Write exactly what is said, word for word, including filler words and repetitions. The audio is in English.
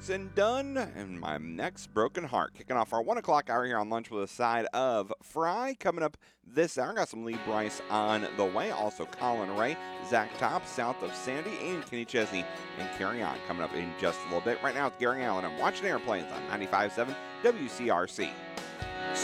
Hearts and Done, and My Next Broken Heart. Kicking off our one o'clock hour here on Lunch with a Side of Fry. Coming up this hour, got some Lee Bryce on the way. Also Colin Ray, Zach Top, south of Sandy, and Kenny Chesney and Carry On coming up in just a little bit. Right now it's Gary Allen. I'm watching Airplanes on ninety-five point seven W C R C.